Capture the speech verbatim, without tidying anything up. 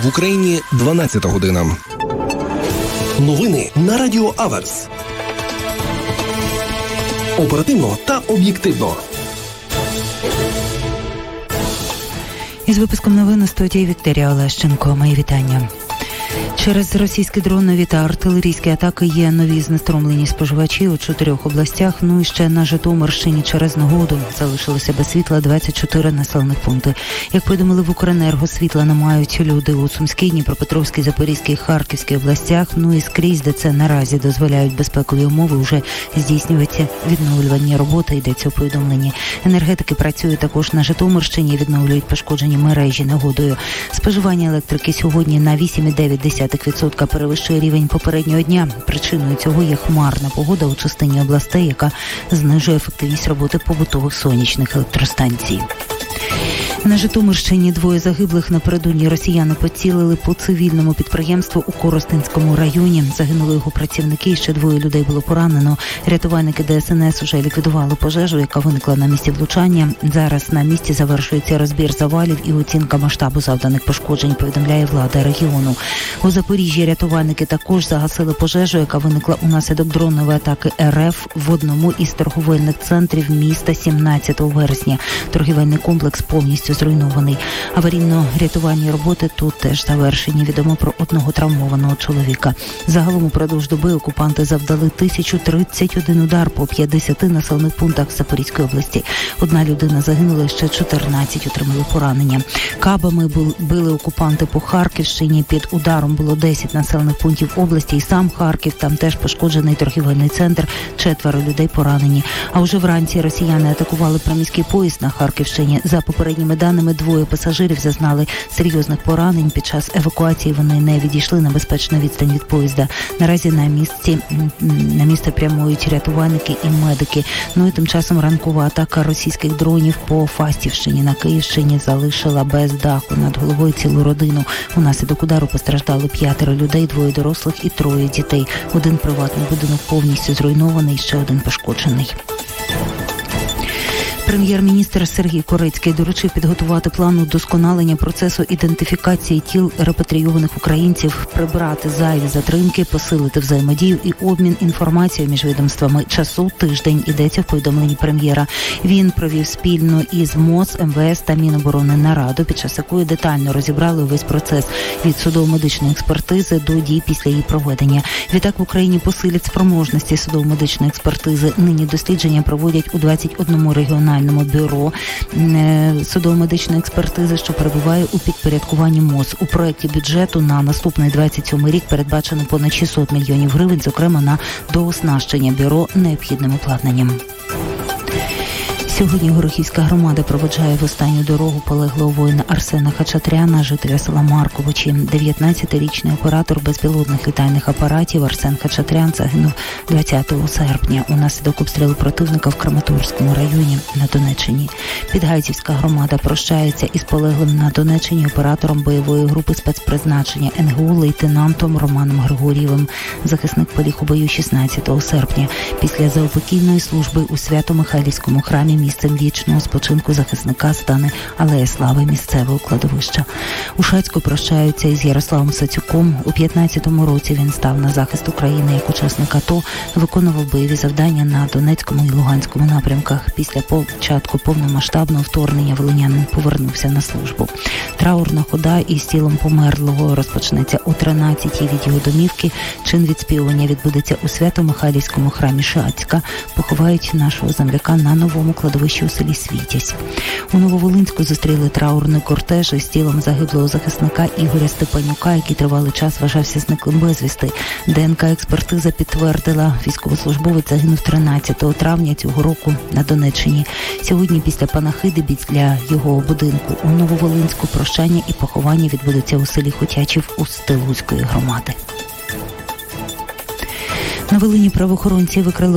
В Україні дванадцята година. Новини на Радіо Аверс. Оперативно та об'єктивно. Із випуском новин у студії Вікторія Олещенко. Мої вітання. Через російські дронові та артилерійські атаки є нові знеструмлені споживачі у чотирьох областях. Ну і ще на Житомирщині через негоду залишилося без світла двадцять чотири населених пункти. Як повідомили в Укренерго, світла не мають люди у Сумській, Дніпропетровській, Запорізькій, Харківській областях. Ну і скрізь, де це наразі дозволяють безпекові умови, вже здійснюються відновлювальні роботи, йдеться у повідомленні. Енергетики працюють також на Житомирщині, відновлюють пошкоджені мережі негодою. Споживання електрики сьогодні на вісім цілих дев'ять десятих відсотка перевищує рівень попереднього дня. Причиною цього є хмарна погода у частині областей, яка знижує ефективність роботи побутових сонячних електростанцій. На Житомирщині двоє загиблих. Напередодні росіяни поцілили по цивільному підприємству у Коростенському районі. Загинули його працівники, ще двоє людей було поранено. Рятувальники Де Ес Ен Ес уже ліквідували пожежу, яка виникла на місці влучання. Зараз на місці завершується розбір завалів і оцінка масштабу завданих пошкоджень, повідомляє влада регіону. У Запоріжжі рятувальники також загасили пожежу, яка виникла унаслідок дронової атаки Ер Еф в одному із торговельних центрів міста сімнадцятого вересня. Торгівельний комплекс повністю зруйнований. Аварійно-рятувальні роботи тут теж завершені. Відомо про одного травмованого чоловіка. Загалом упродовж доби окупанти завдали тисячу тридцять один удар по п'ятдесяти населених пунктах Запорізької області. Одна людина загинула, ще чотирнадцять отримали поранення. Кабами били окупанти по Харківщині. Під ударом було десять населених пунктів області і сам Харків. Там теж пошкоджений торгівельний центр. Четверо людей поранені. А уже вранці росіяни атакували приміський поїзд на Харківщині. За попередніми даними, двоє пасажирів зазнали серйозних поранень. Під час евакуації вони не відійшли на безпечну відстань від поїзда. Наразі на місці на місце прямують рятувальники і медики. Ну і тим часом ранкова атака російських дронів по Фастівщині на Київщині залишила без даху над головою цілу родину. Унаслідок удару постраждали п'ятеро людей, двоє дорослих і троє дітей. Один приватний будинок повністю зруйнований, ще один пошкоджений. Прем'єр-міністр Сергій Корецький доручив підготувати план удосконалення процесу ідентифікації тіл репатрійованих українців, прибрати зайві затримки, посилити взаємодію і обмін інформацією між відомствами. Часу тиждень, йдеться в повідомленні прем'єра. Він провів спільно із МОЗ, Ем Ве Ес та Міноборони нараду, під час якої детально розібрали увесь процес від судово-медичної експертизи до дій після її проведення. Відтак в Україні посилять спроможності судово-медичної експертизи. Нині дослідження проводять у двадцять одному регіональному бюро судово-медичної експертизи, що перебуває у підпорядкуванні МОЗ. У проєкті бюджету на наступний двадцять сьомий рік передбачено понад шістсот мільйонів гривень, зокрема на дооснащення бюро необхідним обладнанням. Сьогодні Горохівська громада проводжає в останню дорогу полеглого воїна Арсена Хачатряна, жителя села Марковичі. дев'ятнадцятирічний оператор безпілотних літальних апаратів Арсен Хачатрян загинув двадцятого серпня унаслідок обстрілу противника в Краматорському районі на Донеччині. Підгайцівська громада прощається із полеглим на Донеччині оператором бойової групи спецпризначення Ен Ге У лейтенантом Романом Григорієвим. Захисник поліг у бою шістнадцятого серпня. Після заупокійної служби у Свято-Михайлівському храмі місцем вічного спочинку захисника стане Алея Слави місцевого кладовища. У Шацьку прощаються із Ярославом Сацюком. У п'ятнадцятому році він став на захист України як учасник АТО, виконував бойові завдання на Донецькому і Луганському напрямках. Після початку повномасштабного вторгнення волинянин повернувся на службу. Траурна хода із тілом померлого розпочнеться о тринадцятій від його домівки. Чин відспівування відбудеться у Свято-Михайлівському храмі Шацька. Поховають нашого земляка на новому кладовищі у селі Світязь. У Нововолинську зустріли траурний кортеж із тілом загиблого захисника Ігоря Степанюка, який тривалий час вважався зниклим безвісти. Де Ен Ка експертиза підтвердила, військовослужбовець загинув тринадцятого травня цього року на Донеччині. Сьогодні після панахиди біля його будинку у Нововолинську прощання і поховання відбудуться у селі Хотячів у Стилуцької громади. На Волині правоохоронці викрили